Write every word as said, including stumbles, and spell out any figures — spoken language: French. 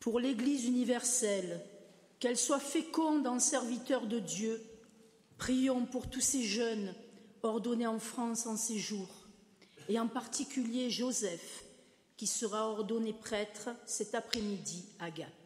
pour l'Église universelle, qu'elle soit féconde en serviteurs de Dieu. Prions pour tous ces jeunes ordonnés en France en séjour, et en particulier Joseph, qui sera ordonné prêtre cet après-midi à Gap.